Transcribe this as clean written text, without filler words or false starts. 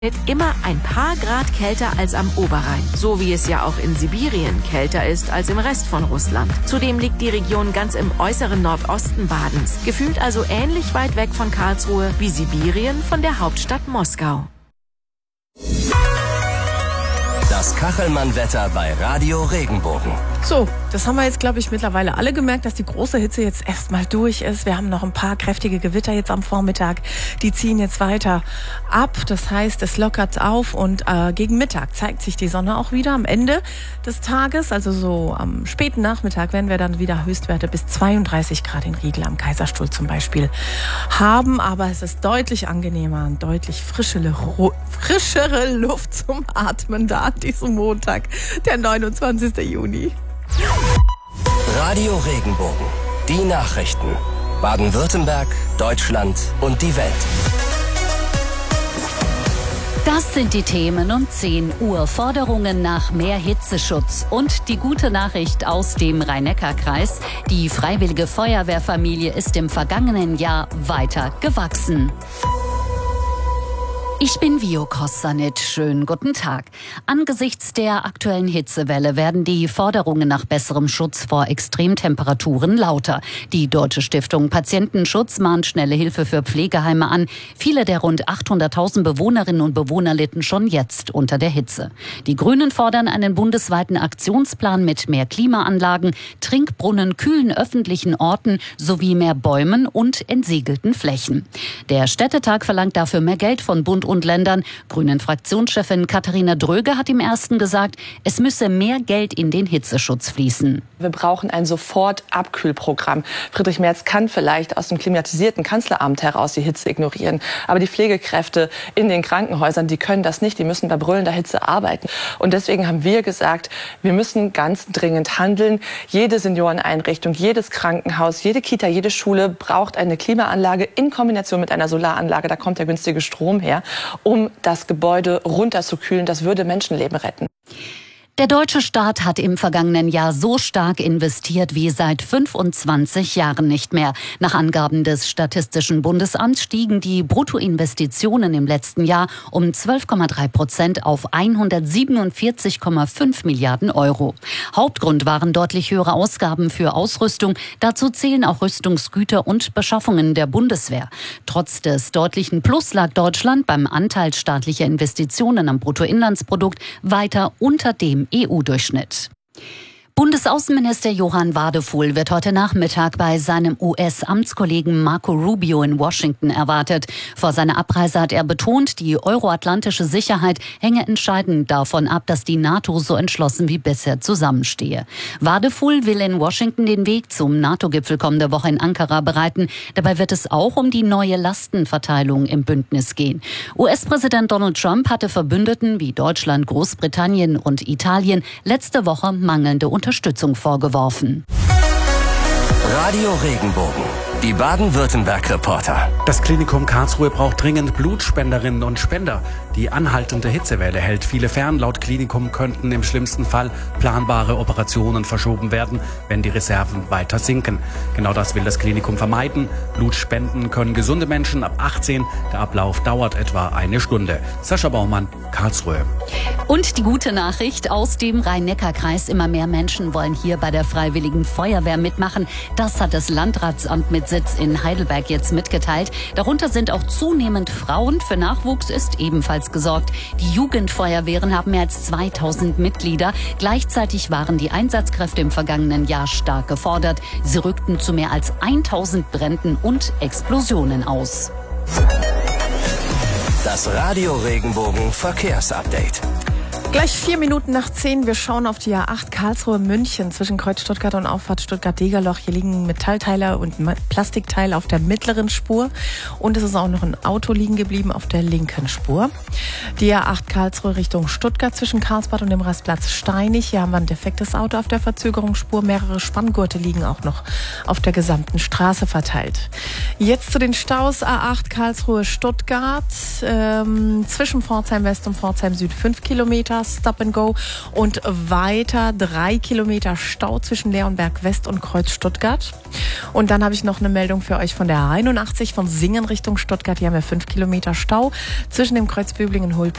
Immer ein paar Grad kälter als am Oberrhein, so wie es ja auch in Sibirien kälter ist als im Rest von Russland. Zudem liegt die Region ganz im äußeren Nordosten Badens, gefühlt also ähnlich weit weg von Karlsruhe wie Sibirien von der Hauptstadt Moskau. Das Kachelmann-Wetter bei Radio Regenbogen. So, das haben wir jetzt, glaube ich, mittlerweile alle gemerkt, dass die große Hitze jetzt erstmal durch ist. Wir haben noch ein paar kräftige Gewitter jetzt am Vormittag. Die ziehen jetzt weiter ab. Das heißt, es lockert auf und gegen Mittag zeigt sich die Sonne auch wieder am Ende des Tages. Also so am späten Nachmittag werden wir dann wieder Höchstwerte bis 32 Grad in Riegel am Kaiserstuhl zum Beispiel haben. Aber es ist deutlich angenehmer und deutlich frischere Luft zum Atmen da an diesem Montag, der 29. Juni. Radio Regenbogen. Die Nachrichten. Baden-Württemberg, Deutschland und die Welt. Das sind die Themen um 10 Uhr. Forderungen nach mehr Hitzeschutz. Und die gute Nachricht aus dem Rhein-Neckar-Kreis. Die Freiwillige Feuerwehrfamilie ist im vergangenen Jahr weiter gewachsen. Ich bin Vio Kossanit. Schönen guten Tag. Angesichts der aktuellen Hitzewelle werden die Forderungen nach besserem Schutz vor Extremtemperaturen lauter. Die Deutsche Stiftung Patientenschutz mahnt schnelle Hilfe für Pflegeheime an. Viele der rund 800.000 Bewohnerinnen und Bewohner litten schon jetzt unter der Hitze. Die Grünen fordern einen bundesweiten Aktionsplan mit mehr Klimaanlagen, Trinkbrunnen, kühlen öffentlichen Orten sowie mehr Bäumen und entsiegelten Flächen. Der Städtetag verlangt dafür mehr Geld von Bund und Ländern. Grünen-Fraktionschefin Katharina Dröge hat im Ersten gesagt, es müsse mehr Geld in den Hitzeschutz fließen. Wir brauchen ein Sofort-Abkühlprogramm. Friedrich Merz kann vielleicht aus dem klimatisierten Kanzleramt heraus die Hitze ignorieren. Aber die Pflegekräfte in den Krankenhäusern, die können das nicht. Die müssen bei brüllender Hitze arbeiten. Und deswegen haben wir gesagt, wir müssen ganz dringend handeln. Jede Senioreneinrichtung, jedes Krankenhaus, jede Kita, jede Schule braucht eine Klimaanlage in Kombination mit einer Solaranlage. Da kommt der günstige Strom her, um das Gebäude runterzukühlen. Das würde Menschenleben retten. Der deutsche Staat hat im vergangenen Jahr so stark investiert wie seit 25 Jahren nicht mehr. Nach Angaben des Statistischen Bundesamts stiegen die Bruttoinvestitionen im letzten Jahr um 12,3% auf 147,5 Milliarden Euro. Hauptgrund waren deutlich höhere Ausgaben für Ausrüstung. Dazu zählen auch Rüstungsgüter und Beschaffungen der Bundeswehr. Trotz des deutlichen Plus lag Deutschland beim Anteil staatlicher Investitionen am Bruttoinlandsprodukt weiter unter dem EU-Durchschnitt. Bundesaußenminister Johann Wadefuhl wird heute Nachmittag bei seinem US-Amtskollegen Marco Rubio in Washington erwartet. Vor seiner Abreise hat er betont, die euroatlantische Sicherheit hänge entscheidend davon ab, dass die NATO so entschlossen wie bisher zusammenstehe. Wadefuhl will in Washington den Weg zum NATO-Gipfel kommende Woche in Ankara bereiten. Dabei wird es auch um die neue Lastenverteilung im Bündnis gehen. US-Präsident Donald Trump hatte Verbündeten wie Deutschland, Großbritannien und Italien letzte Woche mangelnde Unterstützung vorgeworfen. Radio Regenbogen. Die Baden-Württemberg-Reporter. Das Klinikum Karlsruhe braucht dringend Blutspenderinnen und Spender. Die anhaltende Hitzewelle hält viele fern. Laut Klinikum könnten im schlimmsten Fall planbare Operationen verschoben werden, wenn die Reserven weiter sinken. Genau das will das Klinikum vermeiden. Blutspenden können gesunde Menschen ab 18. Der Ablauf dauert etwa eine Stunde. Sascha Baumann, Karlsruhe. Und die gute Nachricht aus dem Rhein-Neckar-Kreis. Immer mehr Menschen wollen hier bei der Freiwilligen Feuerwehr mitmachen. Das hat das Landratsamt mit Sitz in Heidelberg jetzt mitgeteilt. Darunter sind auch zunehmend Frauen. Für Nachwuchs ist ebenfalls gesorgt. Die Jugendfeuerwehren haben mehr als 2000 Mitglieder. Gleichzeitig waren die Einsatzkräfte im vergangenen Jahr stark gefordert. Sie rückten zu mehr als 1000 Bränden und Explosionen aus. Das Radio Regenbogen Verkehrsupdate. Gleich 4 Minuten nach 10. Wir schauen auf die A8 Karlsruhe-München zwischen Kreuz Stuttgart und Auffahrt Stuttgart-Degerloch. Hier liegen Metallteile und Plastikteile auf der mittleren Spur. Und es ist auch noch ein Auto liegen geblieben auf der linken Spur. Die A8 Karlsruhe Richtung Stuttgart zwischen Karlsbad und dem Rastplatz Steinig. Hier haben wir ein defektes Auto auf der Verzögerungsspur. Mehrere Spanngurte liegen auch noch auf der gesamten Straße verteilt. Jetzt zu den Staus. A8 Karlsruhe-Stuttgart zwischen Pforzheim West und Pforzheim Süd 5 Kilometer. Bus Stop and Go und weiter 3 Kilometer Stau zwischen Leonberg West und Kreuz Stuttgart. Und dann habe ich noch eine Meldung für euch von der 81 von Singen Richtung Stuttgart. Hier haben wir 5 Kilometer Stau zwischen dem Kreuz Böblingen-Hulb